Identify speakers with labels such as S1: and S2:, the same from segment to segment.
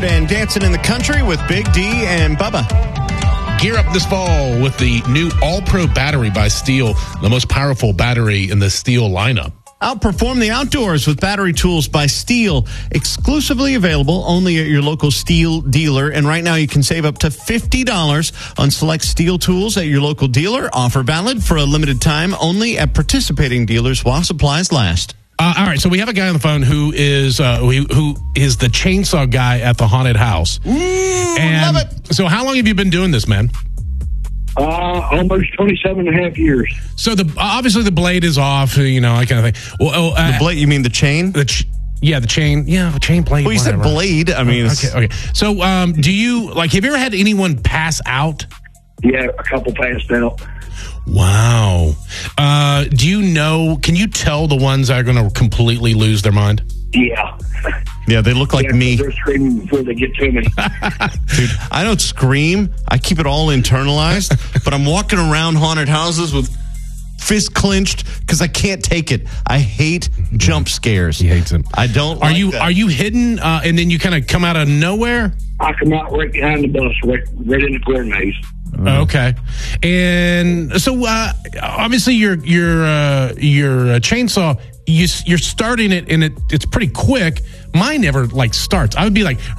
S1: and dancing in the country with Big D and Bubba.
S2: Gear up this fall with the new All-Pro battery by Steel, the most powerful battery in the Steel lineup.
S1: Outperform the outdoors with battery tools by Steel, exclusively available only at your local Steel dealer. And right now you can save up to $50 on select Steel tools at your local dealer. Offer valid for a limited time only at participating dealers while supplies last.
S2: All right, so we have a guy on the phone who is the chainsaw guy at the haunted house.
S1: Love it.
S2: So how long have you been doing this, man?
S3: Almost 27 and a half years.
S2: So obviously the blade is off, that kind of thing. Well,
S1: the blade, you mean the chain?
S2: The chain. Yeah, the chain blade.
S1: Well, you said blade. I mean,
S2: okay. So, do you have you ever had anyone pass out?
S3: Yeah, a couple passed out.
S2: Wow. Do you know? Can you tell the ones that are going to completely lose their mind?
S3: Yeah.
S1: Yeah, they look like me.
S3: They're screaming before they get to me.
S1: Dude, I don't scream. I keep it all internalized. But I'm walking around haunted houses with fists clenched because I can't take it. I hate jump scares.
S2: He hates them.
S1: I don't.
S2: Are you hidden and then you kind of come out of nowhere?
S3: I come out right behind the bus, right in the corn maze.
S2: Okay, and so obviously your chainsaw, you're starting it and it's pretty quick. Mine never starts. I would be like,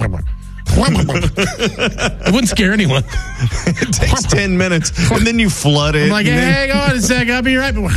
S2: it wouldn't scare anyone.
S1: It takes 10 minutes and then you flood it.
S2: I'm like, hang on a sec, I'll be right back.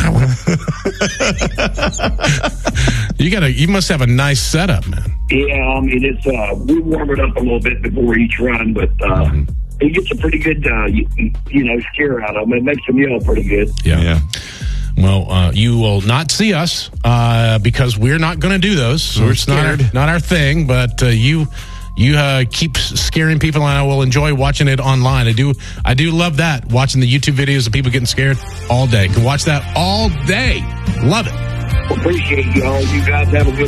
S2: You must have a nice setup, man.
S3: Yeah, I mean it's we warm it up a little bit before each run, but it gets a pretty good scare out of them. It makes them yell pretty good.
S2: Yeah. Well, you will not see us because we're not going to do those. So it's not our thing. But you keep scaring people, and I will enjoy watching it online. I do love that, watching the YouTube videos of people getting scared all day. Can watch that all day. Love it.
S3: Appreciate y'all. You guys have a good